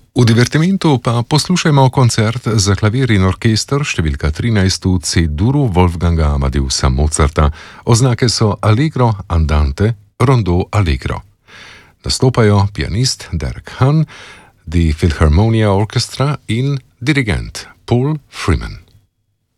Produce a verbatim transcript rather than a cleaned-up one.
V divertimentu pa poslušajmo koncert za klavir in orkester številka trinajst v C-duru Wolfganga Amadeusa Mozarta. Oznake so Allegro, Andante, Rondo Allegro. Nastopajo pianist Derek Hahn, The Philharmonia Orchestra in dirigent Paul Freeman.